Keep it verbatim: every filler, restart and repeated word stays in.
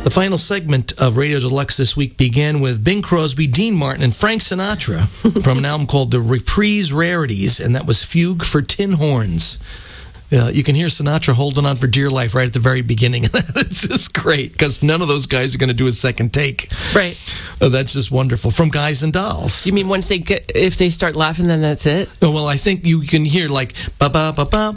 The final segment of Radio Deluxe this week began with Bing Crosby, Dean Martin, and Frank Sinatra from an album called The Reprise Rarities, and that was Fugue for Tin Horns. Uh, you can hear Sinatra holding on for dear life right at the very beginning. It's just great because none of those guys are going to do a second take. Right. Uh, that's just wonderful. From Guys and Dolls. You mean once they get, if they start laughing, then that's it? Oh, well, I think you can hear like ba ba ba ba